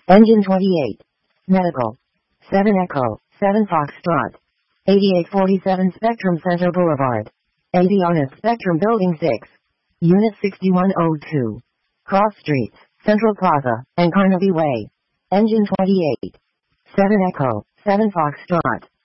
Engine 28. Medical. 7 Echo, 7 Foxtrot. 8847 Spectrum Center Boulevard. Avionics Spectrum Building 6. Unit 6102. Cross Streets, Central Plaza, and Carnaby Way. Engine 28. 7 Echo, 7 Foxtrot.